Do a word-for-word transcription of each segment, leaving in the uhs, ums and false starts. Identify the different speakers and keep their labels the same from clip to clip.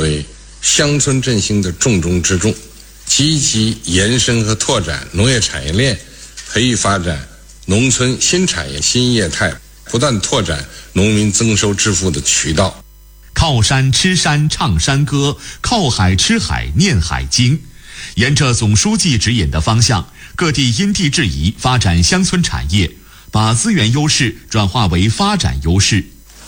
Speaker 1: 为乡村振兴的重中之重，积极延伸和拓展农业产业链，培育发展农村新产业新业态，不断拓展农民增收致富的渠道。
Speaker 2: 靠山吃山唱山歌，靠海吃海念海经。沿着总书记指引的方向，各地因地制宜发展乡村产业，把资源优势转化为发展优势。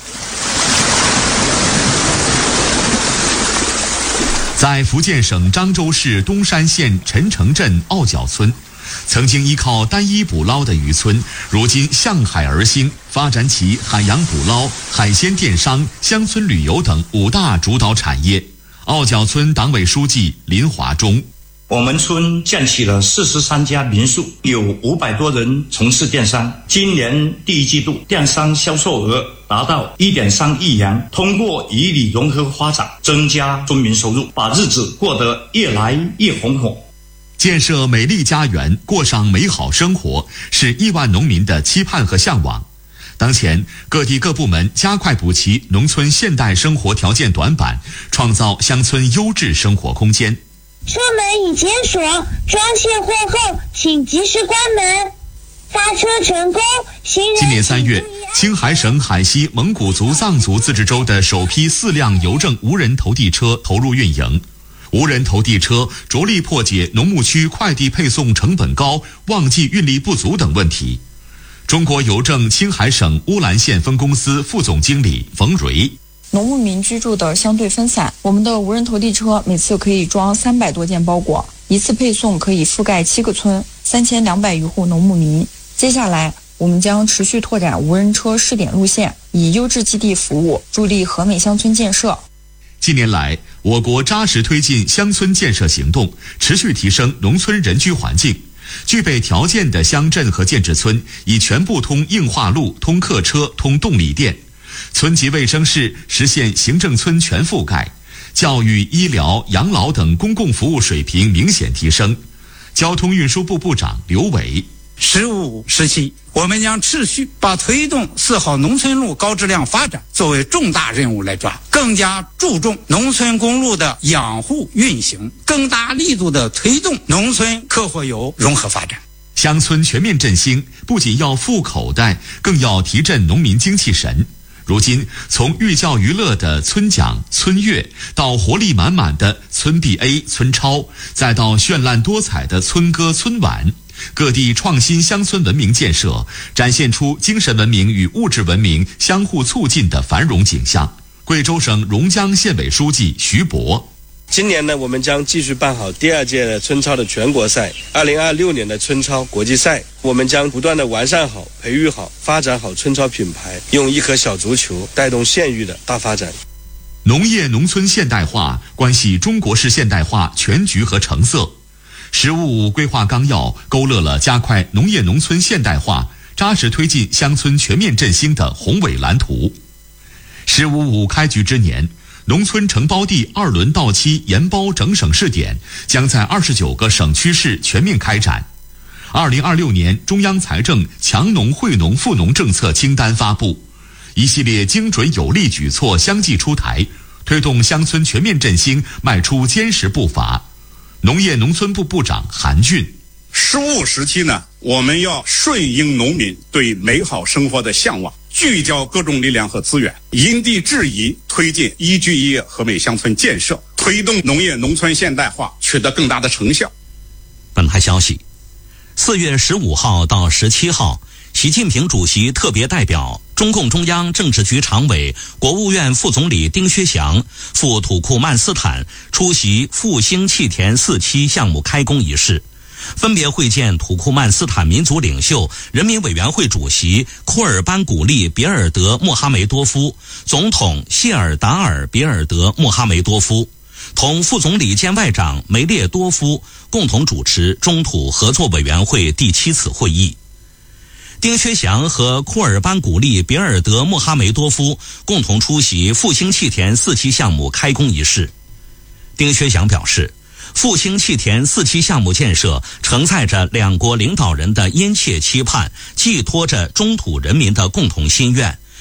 Speaker 2: 在福建省漳州市东山县陈城镇傲角村，曾经依靠单一捕捞的渔村，如今向海而兴，发展起海洋捕捞、海鲜电商、乡村旅游等五大主导产业。傲角村党委书记林华忠：
Speaker 3: 我们村建起了四十三家民宿，有五百多人从事电商。今年第一季度，电商销售额达到 一点三亿元。通过与理融合发展，增加村民收入，把日子过得越来越红火。
Speaker 2: 建设美丽家园，过上美好生活，是亿万农民的期盼和向往。当前，各地各部门加快补齐农村现代生活条件短板，创造乡村优质生活空间。
Speaker 4: 车门已解锁，装卸货后请及时关门。发车成功，行人。
Speaker 2: 今年三月，青海省海西蒙古族藏族自治州的首批四辆邮政无人投递车投入运营。无人投递车着力破解农牧区快递配送成本高、旺季运力不足等问题。中国邮政青海省乌兰县分公司副总经理冯蕊：
Speaker 5: 农牧民居住的相对分散，我们的无人投递车每次可以装三百多件包裹，一次配送可以覆盖七个村，三千两百余户农牧民。接下来，我们将持续拓展无人车试点路线，以优质基地服务，助力和美乡村建设。
Speaker 2: 近年来，我国扎实推进乡村建设行动，持续提升农村人居环境。具备条件的乡镇和建制村已全部通硬化路、通客车、通动力电。村级卫生室实现行政村全覆盖，教育、医疗、养老等公共服务水平明显提升。交通运输部部长刘伟：
Speaker 6: 十五时期，我们将持续把推动四号农村路高质量发展作为重大任务来抓，更加注重农村公路的养护运行，更大力度的推动农村客货游融合发展。
Speaker 2: 乡村全面振兴不仅要富口袋，更要提振农民精气神。如今，从寓教于乐的村讲、村乐，到活力满满的村 B A、村超，再到绚烂多彩的村歌、村晚，各地创新乡村文明建设，展现出精神文明与物质文明相互促进的繁荣景象。贵州省榕江县委书记徐博：
Speaker 7: 今年呢，我们将继续办好第二届的村超的全国赛，二零二六年的村超国际赛，我们将不断的完善好、培育好、发展好村超品牌，用一颗小足球带动县域的大发展。
Speaker 2: 农业农村现代化关系中国式现代化全局和成色。十五五规划纲要勾勒了加快农业农村现代化、扎实推进乡村全面振兴的宏伟蓝图。十五五开局之年，农村承包地二轮到期研包整省试点将在二十九个省区市全面开展。二零二六年中央财政强农惠农富农政策清单发布，一系列精准有力举措相继出台，推动乡村全面振兴迈出坚实步伐。农业农村部部长韩俊：
Speaker 8: 十五时期呢，我们要顺应农民对美好生活的向往，聚焦各种力量和资源，因地制宜推进宜居宜业和美乡村建设，推动农业农村现代化取得更大的成效。
Speaker 9: 本台消息，四月十五号到十七号，习近平主席特别代表、中共中央政治局常委、国务院副总理丁薛祥赴土库曼斯坦出席复兴气田四期项目开工仪式，分别会见土库曼斯坦民族领袖、人民委员会主席库尔班古利别尔德穆哈梅多夫、总统谢尔达尔别尔德穆哈梅多夫，同副总理兼外长梅列多夫共同主持中土合作委员会第七次会议。丁薛祥和库尔班古利别尔德穆哈梅多夫共同出席复兴气田四期项目开工仪式。丁薛祥表示，复兴气田四期项目建设承载着两国领导人的殷切期盼，寄托着中土人民的共同心愿，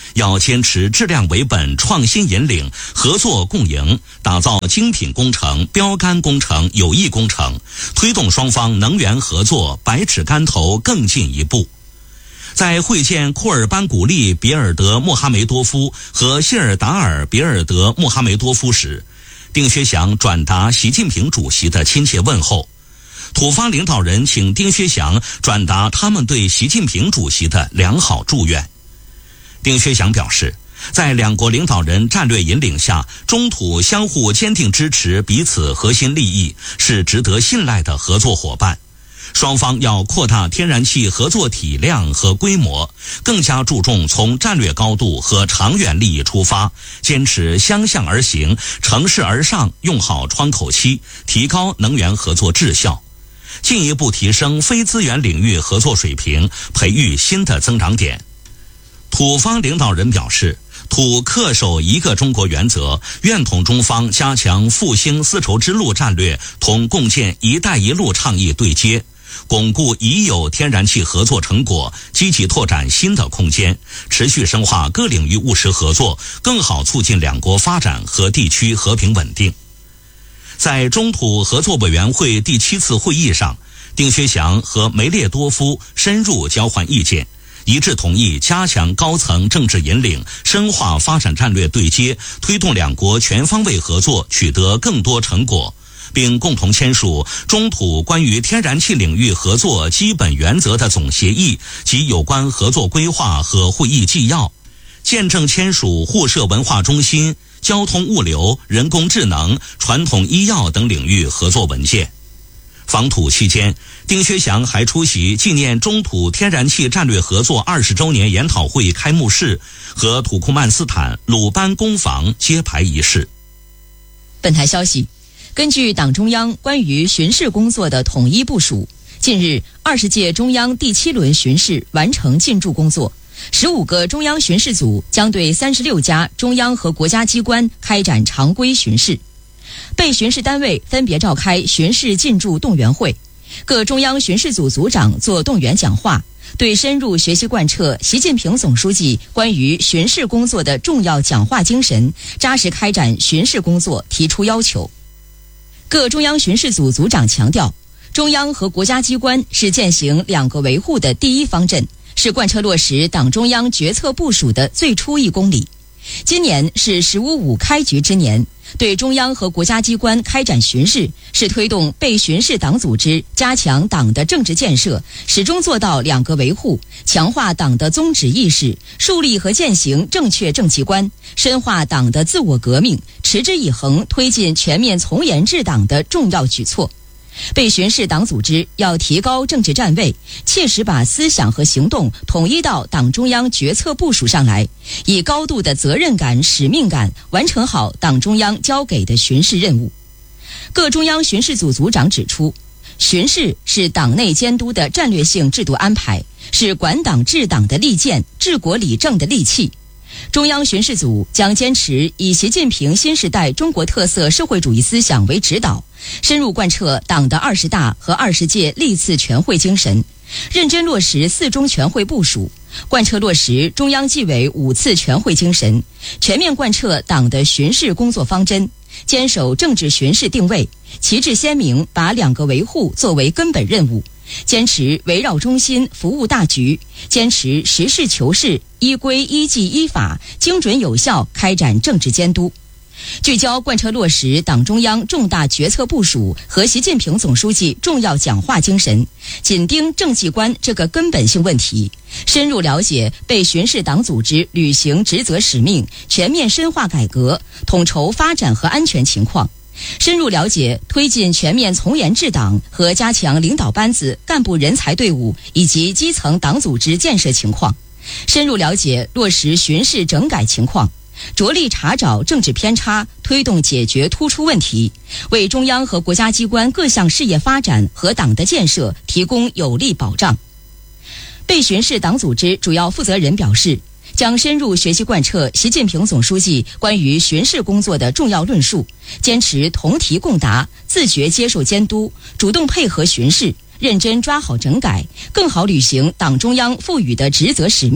Speaker 9: 要坚持质量为本、创新引领、合作共赢，打造精品工程、标杆工程、有益工程，推动双方能源合作百尺竿头更进一步。在会见库尔班古利别尔德穆哈梅多夫和谢尔达尔别尔德穆哈梅多夫时，丁薛祥转达习近平主席的亲切问候。土方领导人请丁薛祥转达他们对习近平主席的良好祝愿。丁薛祥表示，在两国领导人战略引领下，中土相互坚定支持彼此核心利益，是值得信赖的合作伙伴。双方要扩大天然气合作体量和规模，更加注重从战略高度和长远利益出发，坚持相向而行、乘势而上，用好窗口期，提高能源合作质效，进一步提升非资源领域合作水平，培育新的增长点。土方领导人表示，土恪守一个中国原则，愿同中方加强复兴丝绸之路战略同共建一带一路倡议对接，巩固已有天然气合作成果，积极拓展新的空间，持续深化各领域务实合作，更好促进两国发展和地区和平稳定。在中土合作委员会第七次会议上，丁薛祥和梅列多夫深入交换意见，一致同意加强高层政治引领，深化发展战略对接，推动两国全方位合作取得更多成果，并共同签署中土关于天然气领域合作基本原则的总协议及有关合作规划和会议纪要，见证签署互设文化中心、交通物流、人工智能、传统医药等领域合作文件。访土期间，丁薛祥还出席纪念中土天然气战略合作二十周年研讨会开幕式和土库曼斯坦鲁班工坊揭牌仪式。
Speaker 10: 本台消息，根据党中央关于巡视工作的统一部署，近日二十届中央第七轮巡视完成进驻工作，十五个中央巡视组将对三十六家中央和国家机关开展常规巡视。被巡视单位分别召开巡视进驻动员会，各中央巡视组组长做动员讲话，对深入学习贯彻习近平总书记关于巡视工作的重要讲话精神，扎实开展巡视工作提出要求。各中央巡视组组长强调，中央和国家机关是践行两个维护的第一方阵，是贯彻落实党中央决策部署的最初一公里。今年是十五五开局之年，对中央和国家机关开展巡视，是推动被巡视党组织加强党的政治建设，始终做到两个维护，强化党的宗旨意识，树立和践行正确政绩观，深化党的自我革命，持之以恒推进全面从严治党的重要举措。被巡视党组织要提高政治站位，切实把思想和行动统一到党中央决策部署上来，以高度的责任感、使命感完成好党中央交给的巡视任务。各中央巡视组组长指出，巡视是党内监督的战略性制度安排，是管党治党的利剑、治国理政的利器。中央巡视组将坚持以习近平新时代中国特色社会主义思想为指导，深入贯彻党的二十大和二十届历次全会精神，认真落实四中全会部署，贯彻落实中央纪委五次全会精神，全面贯彻党的巡视工作方针，坚守政治巡视定位，旗帜鲜明把两个维护作为根本任务，坚持围绕中心服务大局，坚持实事求是、依规依纪依法、精准有效开展政治监督，聚焦贯彻落实党中央重大决策部署和习近平总书记重要讲话精神，紧盯政绩观这个根本性问题，深入了解被巡视党组织履行职责使命、全面深化改革、统筹发展和安全情况，深入了解推进全面从严治党和加强领导班子、干部人才队伍以及基层党组织建设情况，深入了解落实巡视整改情况，着力查找政治偏差，推动解决突出问题，为中央和国家机关各项事业发展和党的建设提供有力保障。被巡视党组织主要负责人表示，将深入学习贯彻习近平总书记关于巡视工作的重要论述，坚持同题共答，自觉接受监督，主动配合巡视，认真抓好整改，更好履行党中央赋予的职责使命，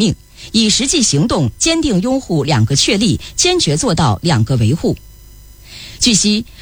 Speaker 10: 以实际行动坚定拥护两个确立，坚决做到两个维护。据悉，